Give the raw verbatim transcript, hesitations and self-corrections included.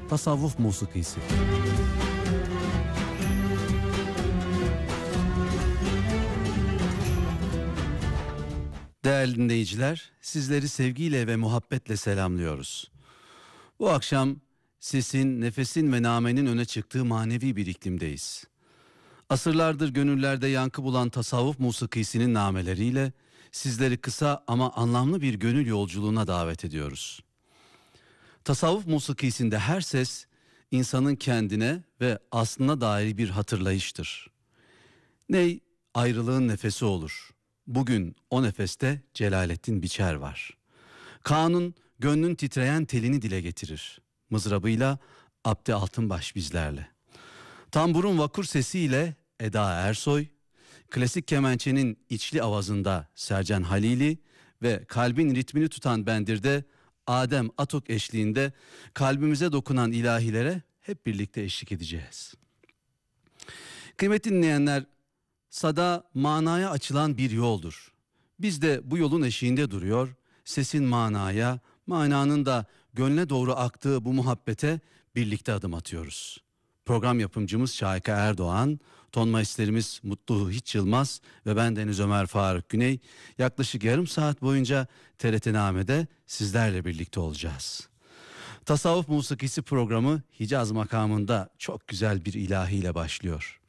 tasavvuf musikisi. Değerli dinleyiciler, sizleri sevgiyle ve muhabbetle selamlıyoruz. Bu akşam sesin, nefesin ve namenin öne çıktığı manevi bir iklimdeyiz. Asırlardır gönüllerde yankı bulan tasavvuf musikisinin nameleriyle sizleri kısa ama anlamlı bir gönül yolculuğuna davet ediyoruz. Tasavvuf musikisinde her ses insanın kendine ve aslına dair bir hatırlayıştır. Ney ayrılığın nefesi olur. Bugün o nefeste Celalettin Biçer var. Kanun gönlün titreyen telini dile getirir. Mızrabıyla Abdi Altınbaş bizlerle. Tamburun vakur sesiyle Eda Ersoy, klasik kemençenin içli avazında Sercan Halili ve kalbin ritmini tutan bendirde Adem Atok eşliğinde kalbimize dokunan ilahilere hep birlikte eşlik edeceğiz. Kıymetli dinleyenler, sada manaya açılan bir yoldur. Biz de bu yolun eşiğinde duruyor, sesin manaya, mananın da gönle doğru aktığı bu muhabbete birlikte adım atıyoruz. Program yapımcımız Şahika Erdoğan, ton maistlerimiz Mutlu Hiç Yılmaz ve ben Deniz Ömer Faruk Güney yaklaşık yarım saat boyunca T R T Name'de sizlerle birlikte olacağız. Tasavvuf Musikisi programı Hicaz makamında çok güzel bir ilahiyle başlıyor.